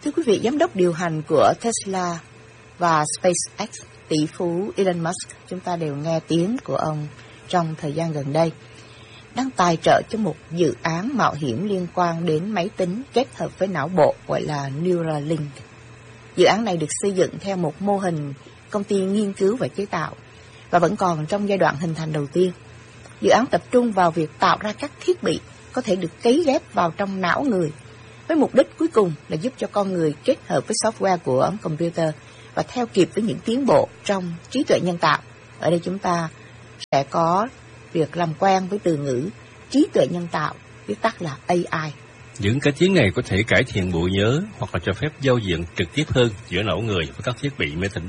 Thưa quý vị, giám đốc điều hành của Tesla và SpaceX, tỷ phú Elon Musk, chúng ta đều nghe tiếng của ông trong thời gian gần đây, đang tài trợ cho một dự án mạo hiểm liên quan đến máy tính kết hợp với não bộ gọi là Neuralink. Dự án này được xây dựng theo một mô hình công ty nghiên cứu và chế tạo và vẫn còn trong giai đoạn hình thành đầu tiên. Dự án tập trung vào việc tạo ra các thiết bị có thể được cấy ghép vào trong não người, với mục đích cuối cùng là giúp cho con người kết hợp với software của computer và theo kịp với những tiến bộ trong trí tuệ nhân tạo. Ở đây chúng ta sẽ có việc làm quen với từ ngữ trí tuệ nhân tạo, viết tắt là AI. Những cái tiếng này có thể cải thiện bộ nhớ hoặc là cho phép giao diện trực tiếp hơn giữa não người với các thiết bị máy tính.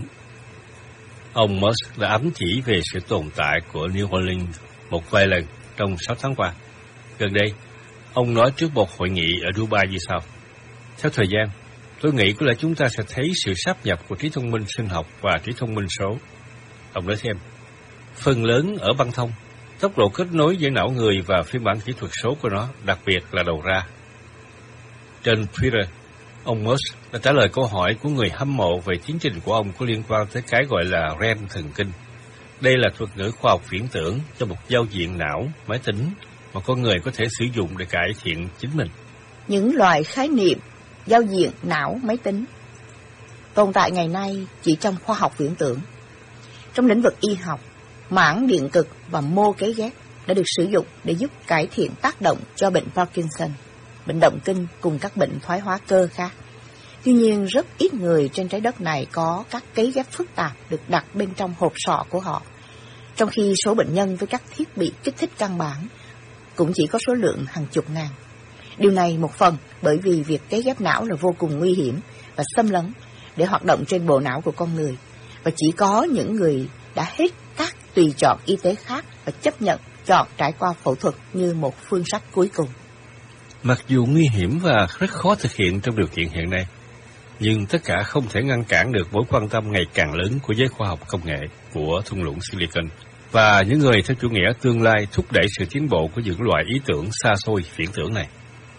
Ông Musk đã ám chỉ về sự tồn tại của Neuralink một vài lần trong 6 tháng qua. Gần đây, ông nói trước một hội nghị ở Dubai như sau: theo thời gian, tôi nghĩ có lẽ chúng ta sẽ thấy sự sáp nhập của trí thông minh sinh học và trí thông minh số. Ông nói thêm, phần lớn ở băng thông, tốc độ kết nối giữa não người và phiên bản kỹ thuật số của nó, đặc biệt là đầu ra. Trên Twitter, ông Musk đã trả lời câu hỏi của người hâm mộ về tiến trình của ông có liên quan tới cái gọi là REM thần kinh. Đây là thuật ngữ khoa học viễn tưởng cho một giao diện não, máy tính mà con người có thể sử dụng để cải thiện chính mình. Những loại khái niệm giao diện não, máy tính tồn tại ngày nay chỉ trong khoa học viễn tưởng. Trong lĩnh vực y học, mảng điện cực và mô cấy ghép đã được sử dụng để giúp cải thiện tác động cho bệnh Parkinson, bệnh động kinh cùng các bệnh thoái hóa cơ khác. Tuy nhiên, rất ít người trên trái đất này có các cấy ghép phức tạp được đặt bên trong hộp sọ của họ, trong khi số bệnh nhân với các thiết bị kích thích căn bản cũng chỉ có số lượng hàng chục ngàn. Điều này một phần bởi vì việc cấy ghép não là vô cùng nguy hiểm và xâm lấn để hoạt động trên bộ não của con người, và chỉ có những người đã hết các tùy chọn y tế khác và chấp nhận chọn trải qua phẫu thuật như một phương sách cuối cùng. Mặc dù nguy hiểm và rất khó thực hiện trong điều kiện hiện nay, nhưng tất cả không thể ngăn cản được mối quan tâm ngày càng lớn của giới khoa học công nghệ của thung lũng Silicon và những người theo chủ nghĩa tương lai thúc đẩy sự tiến bộ của những loại ý tưởng xa xôi viễn tưởng này.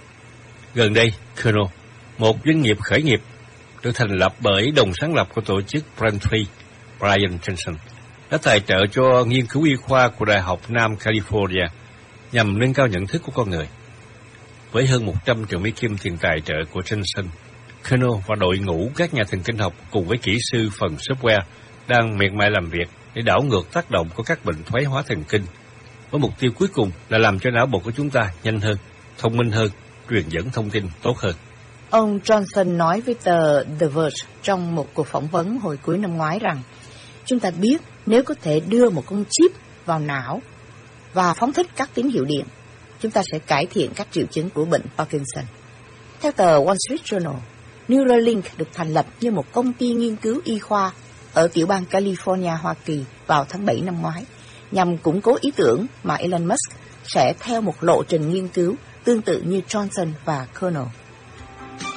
Gần đây, Kernel, một doanh nghiệp khởi nghiệp, được thành lập bởi đồng sáng lập của tổ chức Braintree, Brian Johnson, đã tài trợ cho nghiên cứu y khoa của Đại học Nam California nhằm nâng cao nhận thức của con người. Với hơn 100 triệu Mỹ Kim tiền tài trợ của Johnson, Kernel và đội ngũ các nhà thần kinh học cùng với kỹ sư phần software đang miệt mài làm việc để đảo ngược tác động của các bệnh thoái hóa thần kinh, với mục tiêu cuối cùng là làm cho não bộ của chúng ta nhanh hơn, thông minh hơn, truyền dẫn thông tin tốt hơn. Ông Johnson nói với tờ The Verge trong một cuộc phỏng vấn hồi cuối năm ngoái rằng chúng ta biết nếu có thể đưa một con chip vào não và phóng thích các tín hiệu điện, chúng ta sẽ cải thiện các triệu chứng của bệnh Parkinson. Theo tờ Wall Street Journal, Neuralink được thành lập như một công ty nghiên cứu y khoa ở tiểu bang California, Hoa Kỳ vào tháng 7 năm ngoái, nhằm củng cố ý tưởng mà Elon Musk sẽ theo một lộ trình nghiên cứu tương tự như Johnson và Kernel.